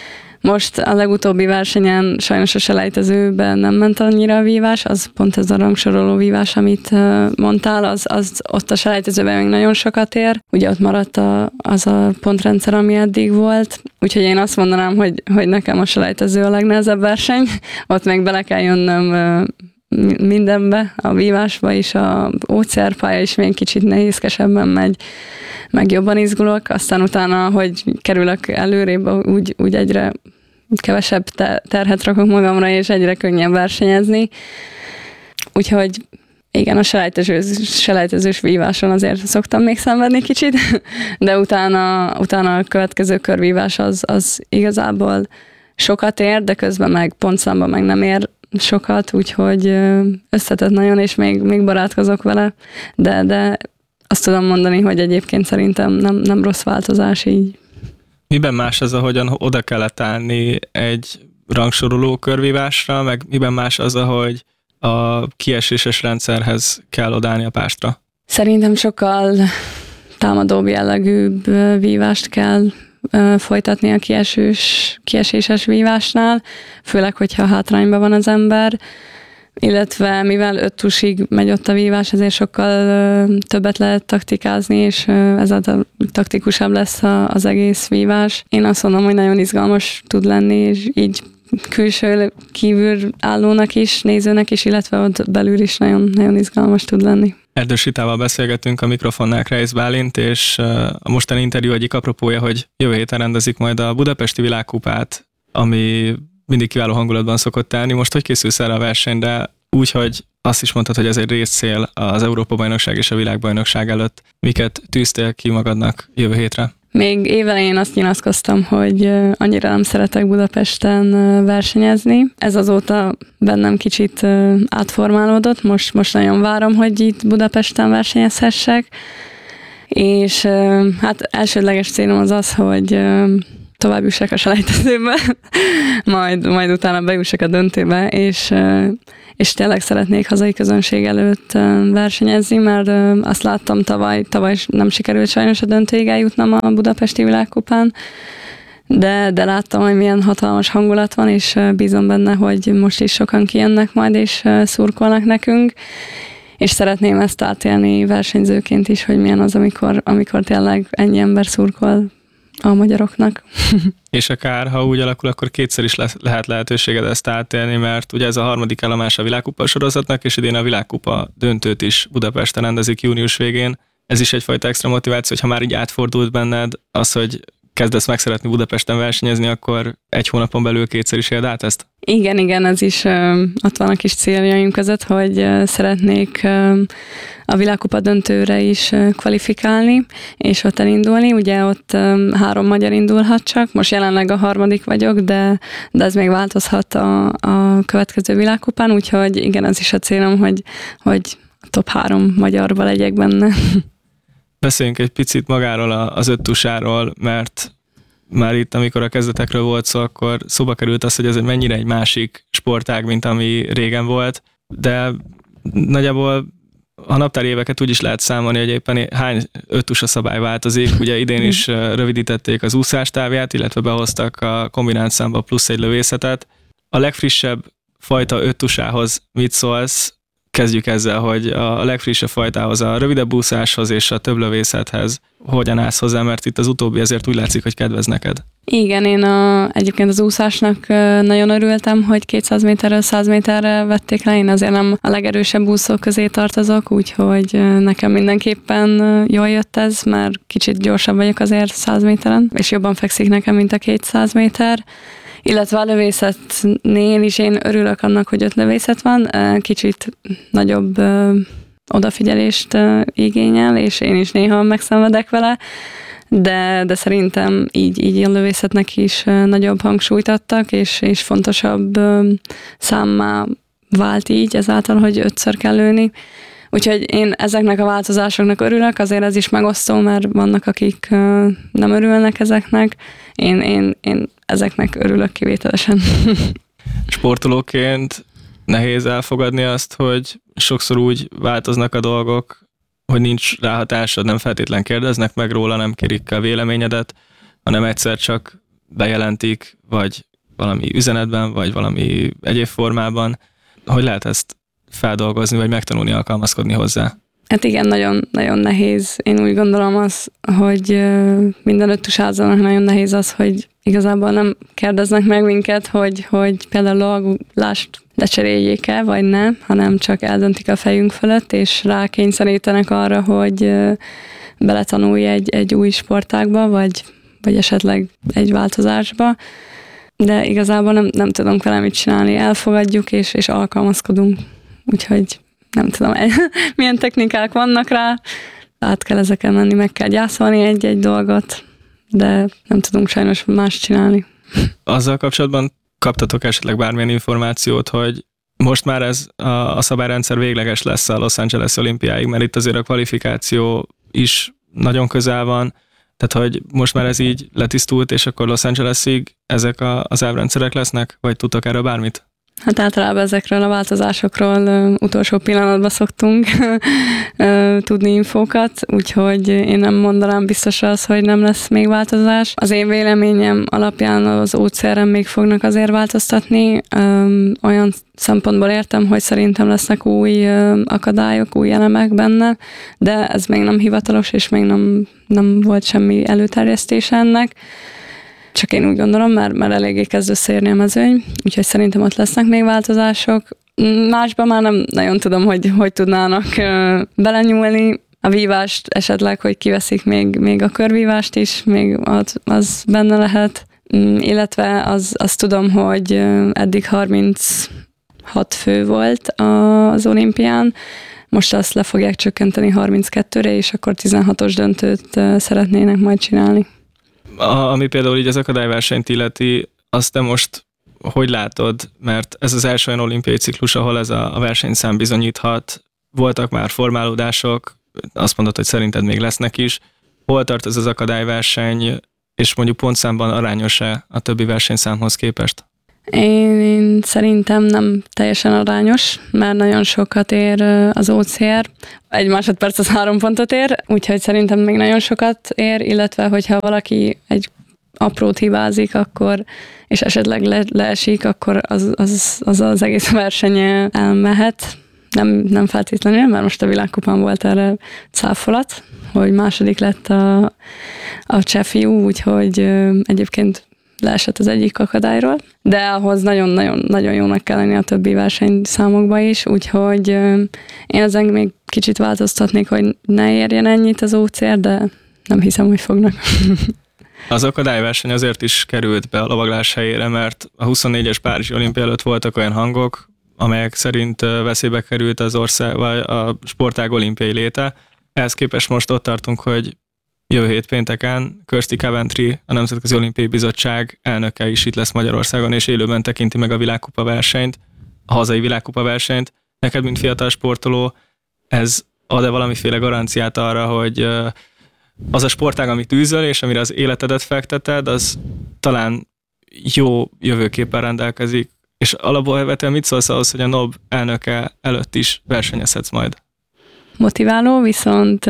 Most a legutóbbi versenyen sajnos a selejtezőben nem ment annyira a vívás, az pont ez a rangsoroló vívás, amit mondtál, az, az ott a selejtezőben még nagyon sokat ér. Ugye ott maradt a, az a pontrendszer, ami eddig volt, úgyhogy én azt mondanám, hogy, hogy nekem a selejtező a legnehezebb verseny, ott még bele kell jönnöm mindenbe, a vívásba is, a o cé er pálya is még kicsit nehézkesebben megy, meg jobban izgulok, aztán utána, hogy kerülök előrébb, úgy, úgy egyre kevesebb terhet rakok magamra, és egyre könnyebb versenyezni. Úgyhogy igen, a selejtezős, selejtezős víváson azért szoktam még szenvedni kicsit, de utána, utána a következő körvívás az, az igazából sokat ér, de közben meg pontszámban meg nem ér sokat, úgyhogy összetett nagyon, és még, még barátkozok vele, de, de azt tudom mondani, hogy egyébként szerintem nem, nem rossz változás így. Miben más az, ahogyan oda kellett állni egy rangsoroló körvívásra, meg miben más az, ahogy a kieséses rendszerhez kell odállni a pástra? Szerintem sokkal támadóbb jellegűbb vívást kell folytatni a kiesős, kieséses vívásnál, főleg, hogyha hátrányban van az ember, illetve mivel öt tusig megy ott a vívás, ezért sokkal többet lehet taktikázni, és ezáltal taktikusabb lesz az egész vívás. Én azt mondom, hogy nagyon izgalmas tud lenni, és így külső kívül állónak is, nézőnek is, illetve ott belül is nagyon, nagyon izgalmas tud lenni. Erdős Ritával beszélgetünk a mikrofonnál, Kreisz Bálint, és a mostani interjú egyik apropója, hogy jövő héten rendezik majd a budapesti világkupát, ami mindig kiváló hangulatban szokott állni. Most hogy készülsz erre a versenyre? Úgy, hogy azt is mondtad, hogy ez egy részcél az Európa-bajnokság és a világbajnokság előtt. Miket tűztél ki magadnak jövő hétre? Még évelején azt nyilatkoztam, hogy annyira nem szeretek Budapesten versenyezni. Ez azóta bennem kicsit átformálódott. Most, most nagyon várom, hogy itt Budapesten versenyezhessek. És hát elsődleges célom az az, hogy tovább jussak a selejtezőbe, majd, majd utána bejussak a döntőbe, és, és tényleg szeretnék hazai közönség előtt versenyezni, mert azt láttam tavaly, tavaly nem sikerült sajnos a döntőig eljutnom a budapesti világkupán, de, de láttam, hogy milyen hatalmas hangulat van, és bízom benne, hogy most is sokan kijönnek majd, és szurkolnak nekünk, és szeretném ezt átélni versenyzőként is, hogy milyen az, amikor, amikor tényleg ennyi ember szurkol a magyaroknak. És akár, ha úgy alakul, akkor kétszer is le- lehet lehetőséged ezt átélni, mert ugye ez a harmadik állomás a világkupa sorozatnak, és idén a világkupa döntőt is Budapesten rendezik június végén. Ez is egyfajta extra motiváció, hogy ha már így átfordult benned az, hogy kezdesz megszeretni Budapesten versenyezni, akkor egy hónapon belül kétszer is éld át ezt? Igen, igen, ez is ö, ott van a kis céljaim között, hogy ö, szeretnék ö, a világkupa döntőre is ö, kvalifikálni, és ott elindulni. Ugye ott ö, három magyar indulhat csak, most jelenleg a harmadik vagyok, de, de ez még változhat a, a következő világkupán, úgyhogy igen, ez is a célom, hogy, hogy top három magyarba legyek benne. Beszéljünk egy picit magáról az öttusáról, mert már itt, amikor a kezdetekről volt szó, akkor szóba került az, hogy ez mennyire egy másik sportág, mint ami régen volt, de nagyjából a naptári éveket úgy is lehet számolni, hogy éppen hány öttusa szabály változik. Ugye idén is rövidítették az úszás távját, illetve behoztak a kombinált számba plusz egy lövészetet. A legfrissebb fajta öttusához mit szólsz? Kezdjük ezzel, hogy a legfrissebb fajtához, a rövidebb úszáshoz és a több lövészethez hogyan állsz hozzá, mert itt az utóbbi ezért úgy látszik, hogy kedvez neked. Igen, én a, egyébként az úszásnak nagyon örültem, hogy kétszáz méterről száz méterre vették le, én azért nem a legerősebb úszók közé tartozok, úgyhogy nekem mindenképpen jól jött ez, mert kicsit gyorsabb vagyok azért száz méteren, és jobban fekszik nekem, mint a kétszáz méter. Illetve a lövészetnél is én örülök annak, hogy öt lövészet van, kicsit nagyobb odafigyelést igényel, és én is néha megszenvedek vele, de, de szerintem így, így a lövészetnek is nagyobb hangsúlyt adtak, és, és fontosabb számmá vált így ezáltal, hogy ötször kell lőni. Úgyhogy én ezeknek a változásoknak örülök, azért ez is megosztó, mert vannak, akik nem örülnek ezeknek. Én, én, én ezeknek örülök kivételesen. Sportolóként nehéz elfogadni azt, hogy sokszor úgy változnak a dolgok, hogy nincs ráhatásod, nem feltétlen kérdeznek meg róla, nem kérik a véleményedet, hanem egyszer csak bejelentik, vagy valami üzenetben, vagy valami egyéb formában. Hogy lehet ezt feldolgozni, vagy megtanulni, alkalmazkodni hozzá? Hát igen, nagyon, nagyon nehéz. Én úgy gondolom az, hogy minden öttusázónak nagyon nehéz az, hogy igazából nem kérdeznek meg minket, hogy, hogy például lovagulást lecseréljék-e, vagy nem, hanem csak eldöntik a fejünk fölött, és rákényszerítenek arra, hogy beletanulj egy, egy új sportágba, vagy, vagy esetleg egy változásba. De igazából nem, nem tudunk vele mit csinálni. Elfogadjuk, és, és alkalmazkodunk. Úgyhogy nem tudom, milyen technikák vannak rá, át kell ezeken menni, meg kell gyászolni egy-egy dolgot, de nem tudunk sajnos más csinálni. Azzal kapcsolatban kaptatok esetleg bármilyen információt, hogy most már ez a, a szabályrendszer végleges lesz a Los Angeles olimpiáig, mert itt azért a kvalifikáció is nagyon közel van, tehát hogy most már ez így letisztult, és akkor Los Angelesig ezek a, az elvrendszerek lesznek, vagy tudtok erről bármit? Hát általában ezekről a változásokról uh, utolsó pillanatban szoktunk uh, tudni infókat, úgyhogy én nem mondanám biztosra az, hogy nem lesz még változás. Az én véleményem alapján az ó cé er-en még fognak azért változtatni. Um, olyan szempontból értem, hogy szerintem lesznek új uh, akadályok, új elemek benne, de ez még nem hivatalos, és még nem, nem volt semmi előterjesztése ennek. Csak én úgy gondolom, mert, mert eléggé kezd összeérni a mezőny, úgyhogy szerintem ott lesznek még változások. Másban már nem nagyon tudom, hogy hogy tudnának uh, belenyúlni. A vívást esetleg, hogy kiveszik még, még a körvívást is, még az, az benne lehet. Mm, illetve az, azt tudom, hogy eddig harminchat fő volt az olimpián, most azt le fogják csökkenteni harminckettőre, és akkor tizenhatos döntőt szeretnének majd csinálni. A, ami például így az akadályversenyt illeti, azt te most hogy látod? Mert ez az első olyan olimpiai ciklus, ahol ez a, a versenyszám bizonyíthat. Voltak már formálódások, azt mondod, hogy szerinted még lesznek is. Hol tart ez az akadályverseny, és mondjuk pontszámban arányos-e a többi versenyszámhoz képest? Én, én szerintem nem teljesen arányos, mert nagyon sokat ér az o cé er. Egy másodperc az három pontot ér, úgyhogy szerintem még nagyon sokat ér, illetve hogyha valaki egy aprót hibázik, akkor, és esetleg le, leesik, akkor az az, az az egész verseny elmehet. Nem, nem feltétlenül, mert most a világkupán volt erre cáfolat, hogy második lett a, a cseh fiú, úgyhogy egyébként leesett az egyik akadályról, de ahhoz nagyon-nagyon nagyon jónak kell lenni a többi versenyszámokba is, úgyhogy én ezen még kicsit változtatnék, hogy ne érjen ennyit az o cé er, de nem hiszem, hogy fognak. Az akadályverseny azért is került be a lovaglás helyére, mert a huszonnégyes Párizsi olimpia előtt voltak olyan hangok, amelyek szerint veszélybe került az ország, vagy a sportág olimpiai léte. Ehhez képest most ott tartunk, hogy jövő hét pénteken Kirsty Coventry, a Nemzetközi Olimpiai Bizottság elnöke is itt lesz Magyarországon, és élőben tekinti meg a világkupa versenyt, a hazai világkupa versenyt. Neked, mint fiatal sportoló, ez ad-e valamiféle garanciát arra, hogy az a sportág, amit űzöl, és amire az életedet fekteted, az talán jó jövőképpen rendelkezik, és alapból vetően mit szólsz ahhoz, hogy a en o bé elnöke előtt is versenyezhetsz majd? Motiváló, viszont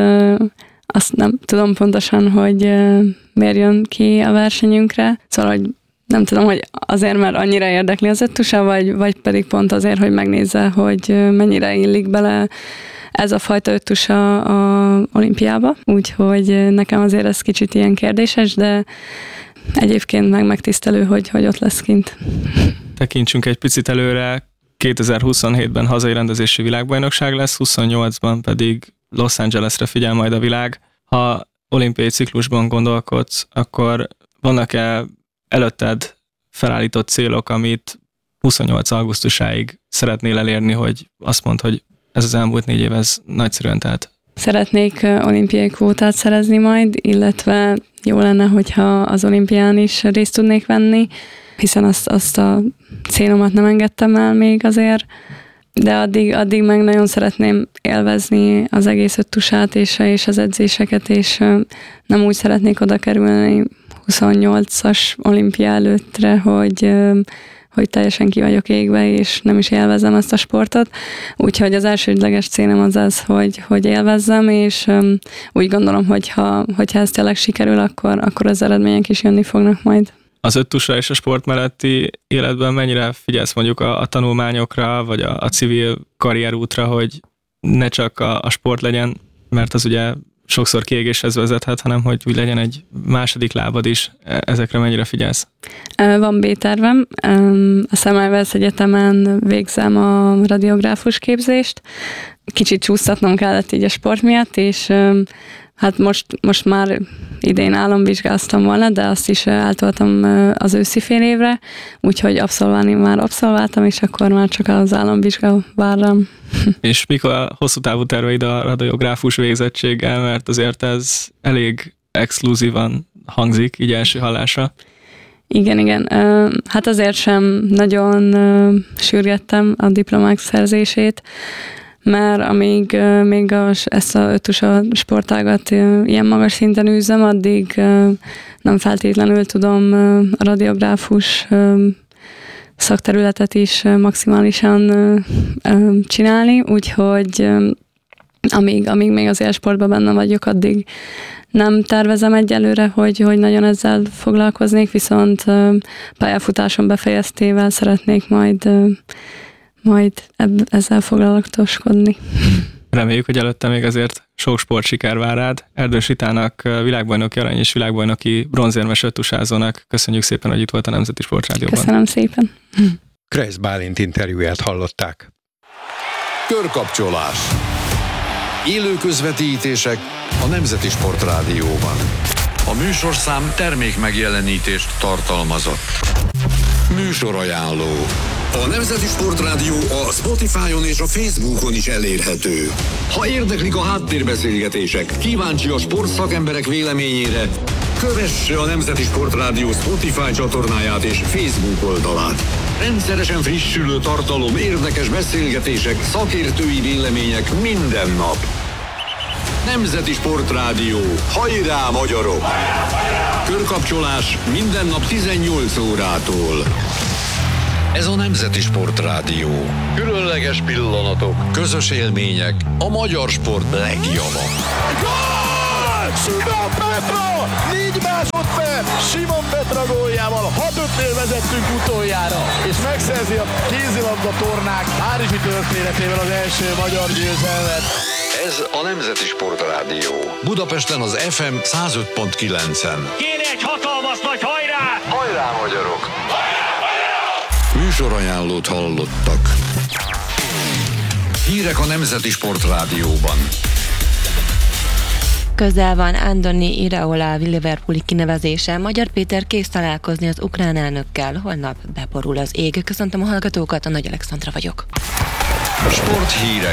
azt nem tudom pontosan, hogy miért jön ki a versenyünkre. Szóval, hogy nem tudom, hogy azért, mert annyira érdekli az öttusa, vagy, vagy pedig pont azért, hogy megnézze, hogy mennyire illik bele ez a fajta öttusa a olimpiába. Úgyhogy nekem azért ez kicsit ilyen kérdéses, de egyébként meg megtisztelő, hogy, hogy ott lesz kint. Tekintsünk egy picit előre, kétezer-huszonhétben hazai rendezési világbajnokság lesz, huszonnyolcban pedig Los Angelesre figyel majd a világ. Ha olimpiai ciklusban gondolkodsz, akkor vannak-e előtted felállított célok, amit huszonnyolc augusztusáig szeretnél elérni, hogy azt mondd, hogy ez az elmúlt négy év, ez nagyszerűen telt? Szeretnék olimpiai kvótát szerezni majd, illetve jó lenne, hogyha az olimpián is részt tudnék venni, hiszen azt, azt a célomat nem engedtem el még azért, de addig, addig meg nagyon szeretném élvezni az egész öttusát és, és az edzéseket, és nem úgy szeretnék oda kerülni huszonnyolcas olimpia előttre, hogy, hogy teljesen ki vagyok égve, és nem is élvezem ezt a sportot. Úgyhogy az elsődleges célom az az, hogy, hogy élvezzem, és úgy gondolom, hogy ha, hogyha ez tényleg sikerül, akkor, akkor az eredmények is jönni fognak majd. Az öttusa és a sport melletti életben mennyire figyelsz mondjuk a, a tanulmányokra, vagy a, a civil karrierútra, hogy ne csak a, a sport legyen, mert az ugye sokszor kiégéshez vezethet, hanem hogy úgy legyen egy második lábad is. Ezekre mennyire figyelsz? Van B-tervem. A Semmelweis Egyetemen végzem a radiográfus képzést. Kicsit csúsztatnom kellett így a sport miatt, és hát most, most már idén államvizsgáztam volna, de azt is eltoltam az őszi fél évre, úgyhogy abszolválni már abszolváltam, és akkor már csak az államvizsga vár rám. És mik a hosszú távú terveid a radiográfus végzettséggel, mert azért ez elég exkluzívan hangzik, így első hallásra. Igen, igen. Hát azért sem nagyon sürgettem a diplomák szerzését, mert amíg még a, ezt a öttusa sportágat ilyen magas szinten űzöm, addig nem feltétlenül tudom a radiográfus szakterületet is maximálisan csinálni, úgyhogy amíg, amíg még az élsportban benne vagyok, addig nem tervezem egyelőre, hogy, hogy nagyon ezzel foglalkoznék, viszont pályafutáson befejeztével szeretnék majd majd ebb, ezzel foglalatoskodni. Reméljük, hogy előtte még azért sok sportsiker vár rád. Erdős Ritának, világbajnoki arany és világbajnoki bronzérmes öttusázónak köszönjük szépen, hogy itt volt a Nemzeti Sportrádióban. Köszönöm szépen. Kreisz Bálint interjúját hallották. Körkapcsolás. Élő közvetítések a Nemzeti Sportrádióban. A műsorszám termék megjelenítést tartalmazott. Műsorajánló. A Nemzeti Sportrádió a Spotify-on és a Facebookon is elérhető. Ha érdeklik a háttérbeszélgetések, kíváncsi a sportszakemberek véleményére, Kövesse a Nemzeti Sportrádió Spotify csatornáját és Facebook oldalát. Rendszeresen frissülő tartalom, érdekes beszélgetések, szakértői vélemények minden nap. Nemzeti Sportrádió. Hajrá, magyarok! Körkapcsolás minden nap tizennyolc órától. Ez a Nemzeti Sportrádió. Különleges pillanatok, közös élmények, a magyar sport legjava. Simon Petra! négy másodperc! Simon Petra góljával hat ötnél vezettünk utoljára, és megszerzi a kézilabda tornák párizsi történetével az első magyar győzelmet. Ez a Nemzeti Sportrádió. Budapesten az ef em száz öt pont kilencen. Kéne egy hatalmas nagy hajrá! Hajrá, magyarok! Hajrá, magyarok! Műsorajánlót hallottak. Hírek a Nemzeti Sportrádióban. Közel van Andoni Iraola liverpooli kinevezése. Magyar Péter kész találkozni az ukrán elnökkel. Holnap beborul az ég. Köszöntöm a hallgatókat, a Nagy Alexandra vagyok. Sporthírek.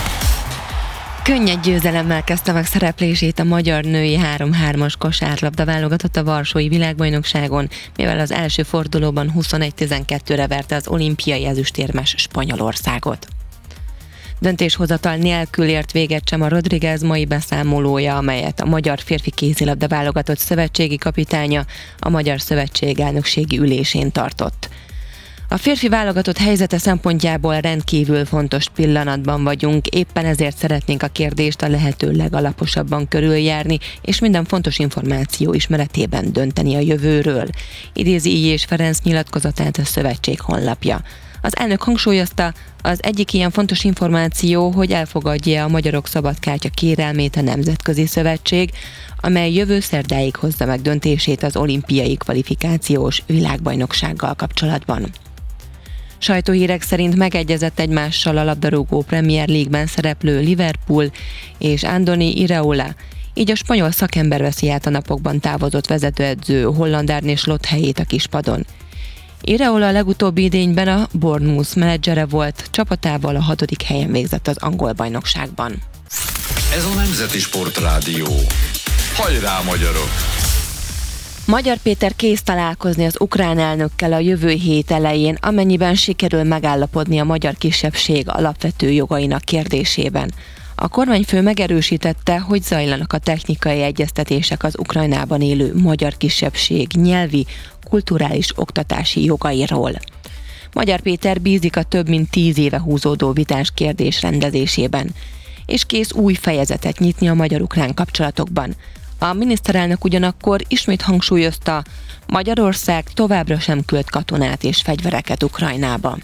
Könnyed győzelemmel kezdte meg szereplését a magyar női három-hármas kosárlabda válogatott a varsói világbajnokságon, mivel az első fordulóban huszonegy tizenkettőre verte az olimpiai ezüstérmes Spanyolországot. Döntéshozatal nélkül ért véget sem a Rodriguez mai beszámolója, amelyet a magyar férfi kézilabda válogatott szövetségi kapitánya a Magyar Szövetség elnökségi ülésén tartott. A férfi válogatott helyzete szempontjából rendkívül fontos pillanatban vagyunk, éppen ezért szeretnénk a kérdést a lehető legalaposabban körüljárni, és minden fontos információ ismeretében dönteni a jövőről, idézi Illyés Ferenc nyilatkozatát a szövetség honlapja. Az elnök hangsúlyozta, az egyik ilyen fontos információ, hogy elfogadja a magyarok szabadkártya kérelmét a Nemzetközi Szövetség, amely jövő szerdáig hozza meg döntését az olimpiai kvalifikációs világbajnoksággal kapcsolatban. Sajtóhírek szerint megegyezett egymással a labdarúgó Premier League-ben szereplő Liverpool és Andoni Iraola, így a spanyol szakember veszi át a napokban távozott vezetőedző Holland Arne Slot helyét a kispadon. Iraola a legutóbbi idényben a Bournemouth menedzsere volt, csapatával a hatodik helyen végzett az angol bajnokságban. Ez a Nemzeti Sportrádió. Hajrá, magyarok! Magyar Péter kész találkozni az ukrán elnökkel a jövő hét elején, amennyiben sikerül megállapodni a magyar kisebbség alapvető jogainak kérdésében. A kormányfő megerősítette, hogy zajlanak a technikai egyeztetések az Ukrajnában élő magyar kisebbség nyelvi, kulturális oktatási jogairól. Magyar Péter bízik a több mint tíz éve húzódó vitás kérdés rendezésében, és kész új fejezetet nyitni a magyar-ukrán kapcsolatokban. A miniszterelnök ugyanakkor ismét hangsúlyozta, Magyarország továbbra sem küld katonát és fegyvereket Ukrajnába.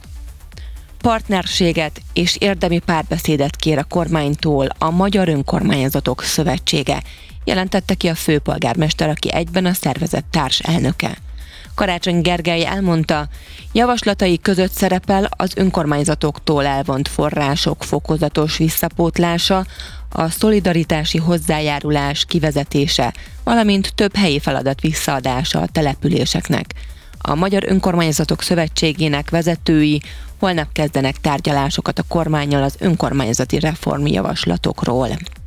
Partnerséget és érdemi párbeszédet kér a kormánytól a Magyar Önkormányzatok Szövetsége, jelentette ki a főpolgármester, aki egyben a szervezet társelnöke. Karácsony Gergely elmondta, javaslatai között szerepel az önkormányzatoktól elvont források fokozatos visszapótlása, a szolidaritási hozzájárulás kivezetése, valamint több helyi feladat visszaadása a településeknek. A Magyar Önkormányzatok Szövetségének vezetői holnap kezdenek tárgyalásokat a kormánnyal az önkormányzati reformjavaslatokról.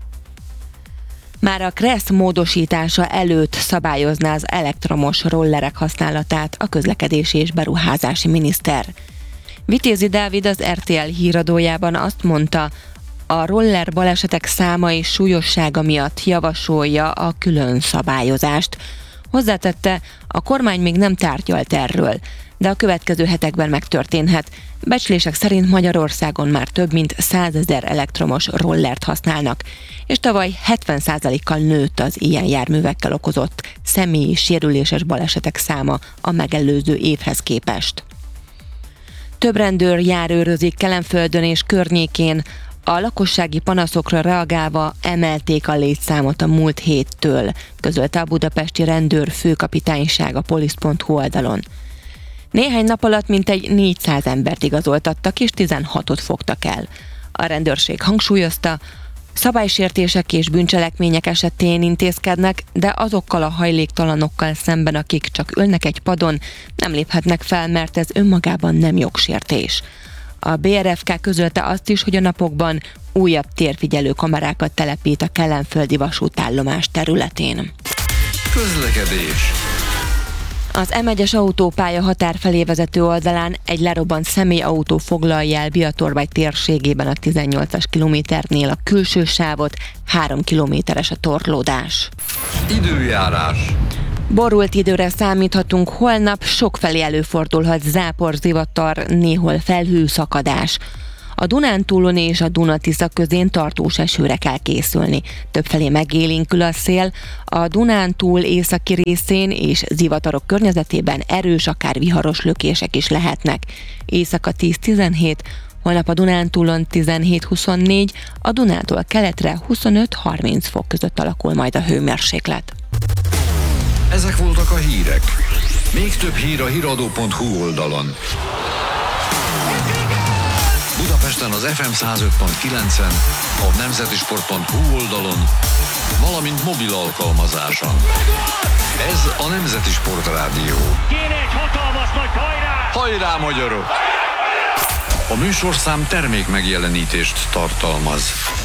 Már a KRESZ módosítása előtt szabályozná az elektromos rollerek használatát a közlekedési és beruházási miniszter. Vitézi Dávid az er té el híradójában azt mondta, a roller balesetek száma és súlyossága miatt javasolja a külön szabályozást. Hozzátette, a kormány még nem tárgyalt erről, de a következő hetekben megtörténhet. Becslések szerint Magyarországon már több mint százezer elektromos rollert használnak, és tavaly hetven százalékkal nőtt az ilyen járművekkel okozott személyi sérüléses balesetek száma a megelőző évhez képest. Több rendőr járőrözik Kelenföldön és környékén, a lakossági panaszokra reagálva emelték a létszámot a múlt héttől, közölte a budapesti rendőr főkapitányság a polisz pont hu oldalon. Néhány nap alatt mintegy négyszáz embert igazoltattak és tizenhatot fogtak el. A rendőrség hangsúlyozta, szabálysértések és bűncselekmények esetén intézkednek, de azokkal a hajléktalanokkal szemben, akik csak ülnek egy padon, nem léphetnek fel, mert ez önmagában nem jogsértés. A bé er ef ká közölte azt is, hogy a napokban újabb térfigyelő kamerákat telepít a kelenföldi vasútállomás területén. Közlekedés. Az em egyes autópálya határ felé vezető oldalán egy lerobbant személyautó foglalja el Biatorbágy térségében a tizennyolcas kilométernél a külső sávot, három kilométeres a torlódás. Időjárás. Borult időre számíthatunk, holnap sokfelé előfordulhat zápor, zivatar, néhol felhőszakadás. A Dunántúlon és a Duna-Tisza közén tartós esőre kell készülni. Többfelé megélénkül a szél, a Dunántúl északi részén és zivatarok környezetében erős, akár viharos lökések is lehetnek. Éjszaka tíz-tizenhét, holnap a Dunántúlon tizenhét-huszonnégy, a Dunától keletre huszonöt-harminc fok között alakul majd a hőmérséklet. Ezek voltak a hírek. Még több hír a híradó pont hu oldalon. Budapesten az ef em száz öt pont kilencen, a nemzetisport pont hu oldalon, valamint mobil alkalmazáson. Ez a Nemzeti Sport Rádió. Kéne egy hatalmas nagy hajrá! Hajrá, magyarok! A műsorszám termék megjelenítést tartalmaz.